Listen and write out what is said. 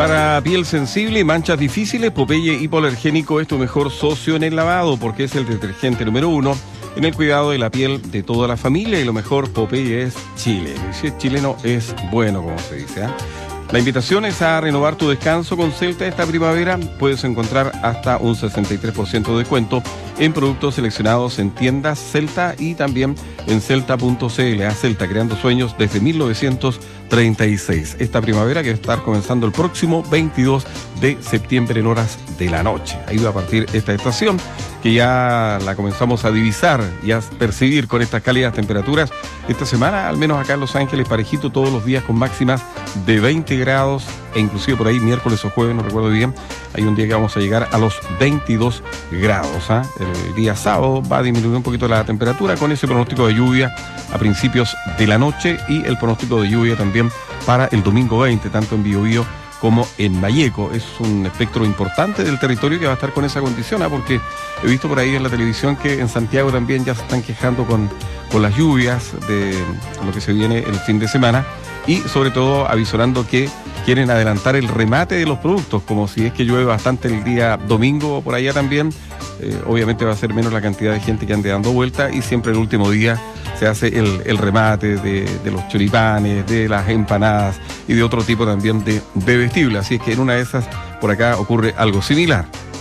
Para piel sensible y manchas difíciles, Popeye Hipoalergénico es tu mejor socio en el lavado porque es el detergente número 1 en el cuidado de la piel de toda la familia y lo mejor, Popeye es Chile. Y si es chileno, es bueno, como se dice, ¿eh? La invitación es a renovar tu descanso con Celta esta primavera. Puedes encontrar hasta un 63% de descuento en productos seleccionados en tiendas Celta y también en celta.cl. Celta, creando sueños desde 1936. Esta primavera que va a estar comenzando el próximo 22 de septiembre en horas de la noche. Ahí va a partir esta estación que ya la comenzamos a divisar y a percibir con estas cálidas temperaturas. Esta semana, al menos acá en Los Ángeles, parejito todos los días con máximas de 20 grados e inclusive por ahí miércoles o jueves, no recuerdo bien, hay un día que vamos a llegar a los 22 grados. El día sábado va a disminuir un poquito la temperatura con ese pronóstico de lluvia a principios de la noche y el pronóstico de lluvia también para el domingo 20, tanto en Biobío como en Malleco. Es un espectro importante del territorio que va a estar con esa condición, porque he visto por ahí en la televisión que en Santiago también ya se están quejando con las lluvias de lo que se viene el fin de semana y sobre todo avisorando que quieren adelantar el remate de los productos, como si es que llueve bastante el día domingo por allá también. Obviamente va a ser menos la cantidad de gente que ande dando vuelta y siempre el último día se hace el remate de los choripanes, de las empanadas y de otro tipo también de vestible. Así es que en una de esas por acá ocurre algo similar.